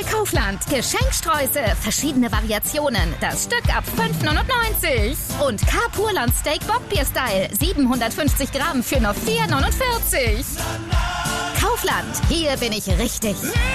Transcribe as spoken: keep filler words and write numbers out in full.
bei Kaufland. Geschenksträuße, verschiedene Variationen. Das Stück ab fünf neunundneunzig. Und Carpurland Steak Bockbier-Style. siebenhundertfünfzig Gramm für nur vier neunundvierzig. Kaufland, hier bin ich richtig.